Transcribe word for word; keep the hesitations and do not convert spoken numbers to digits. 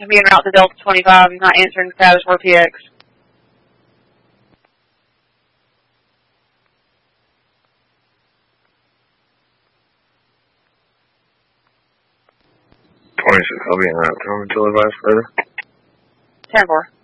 I'm being route to Delta twenty-five. I'm not answering status for P X. twenty-six, I'll be in route. Tell me to advise further. ten four.